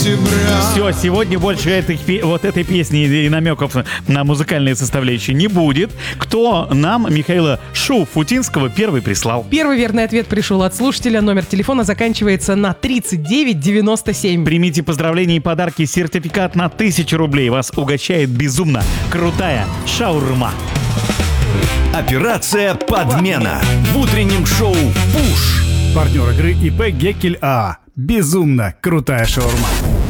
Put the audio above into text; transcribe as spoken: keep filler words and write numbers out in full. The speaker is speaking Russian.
сентября. Все, сегодня больше этой, вот этой песни и намеков на музыкальные составляющие не будет. Кто нам Михаила Шуфутинского первый прислал? Первый верный ответ пришел от слушателя. Номер телефона заканчивается на тридцать девять девяносто семь. Примите поздравления и подарки. Сертификат на тысячу рублей. Вас угощает безумно крутая шаурма. Операция «Подмена» в утреннем шоу «Пуш». Партнер игры ИП «Геккель АА». Безумно крутая шаурма.